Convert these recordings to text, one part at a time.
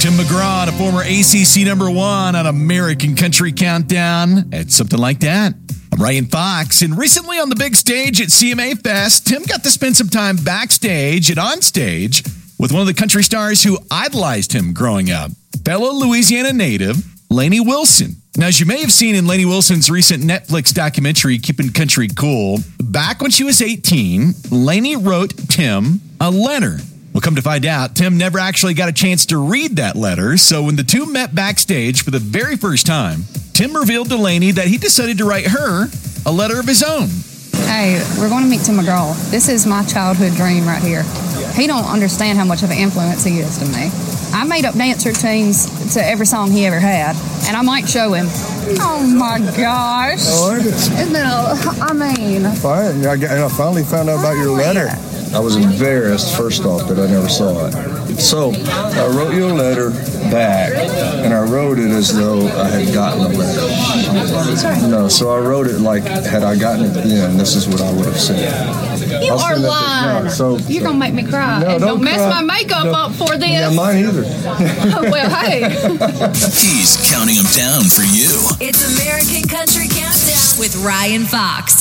Tim McGraw and a former ACC number one on American Country Countdown. It's something like that. I'm Ryan Fox, and recently on the big stage at CMA Fest, Tim got to spend some time backstage and on stage with one of the country stars who idolized him growing up, fellow Louisiana native, Lainey Wilson. Now, as you may have seen in Lainey Wilson's recent Netflix documentary, Keeping Country Cool, back when she was 18, Lainey wrote Tim a letter. Well, come to find out, Tim never actually got a chance to read that letter, so when the two met backstage for the very first time, Tim revealed to Lainey that he decided to write her a letter of his own. Hey, we're going to meet Tim McGraw. This is my childhood dream right here. He don't understand how much of an influence he is to me. I made up dance routines to every song he ever had, and I might show him. Oh my gosh. Isn't it, I mean. Fine. I finally found out about your letter. I was embarrassed, first off, that I never saw it. So, I wrote you a letter back, and I wrote it as though I had gotten the letter. No, so I wrote it like, had I gotten it then, this is what I would have said. You are lying. You're going to make me cry. No, and don't mess my makeup up for this. Yeah, mine either. Well, hey. He's counting them down for you. It's American Country Countdown with Ryan Fox.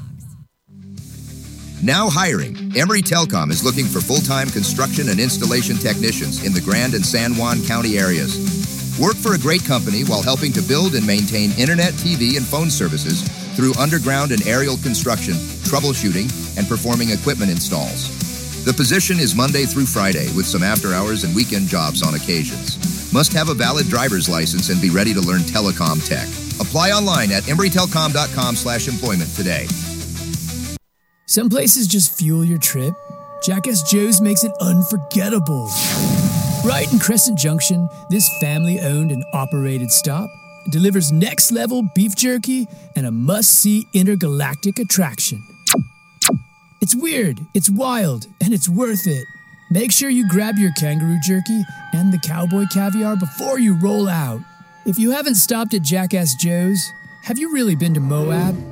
Now hiring. Emory Telecom is looking for full-time construction and installation technicians in the Grand and San Juan County areas. Work for a great company while helping to build and maintain internet, TV, and phone services through underground and aerial construction, troubleshooting, and performing equipment installs. The position is Monday through Friday with some after-hours and weekend jobs on occasions. Must have a valid driver's license and be ready to learn telecom tech. Apply online at emorytelcom.com/employment today. Some places just fuel your trip. Jackass Joe's makes it unforgettable. Right in Crescent Junction, this family-owned and operated stop delivers next-level beef jerky and a must-see intergalactic attraction. It's weird, it's wild, and it's worth it. Make sure you grab your kangaroo jerky and the cowboy caviar before you roll out. If you haven't stopped at Jackass Joe's, have you really been to Moab?